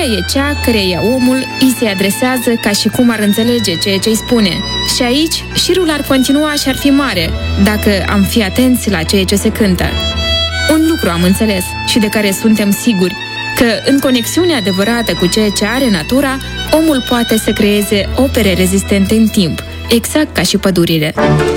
e cea căreia omul îi se adresează ca și cum ar înțelege ceea ce îi spune. Și aici, șirul ar continua și ar fi mare, dacă am fi atenți la ceea ce se cântă. Un lucru am înțeles și de care suntem siguri, că în conexiune adevărată cu ceea ce are natura, omul poate să creeze opere rezistente în timp, exact ca și pădurile.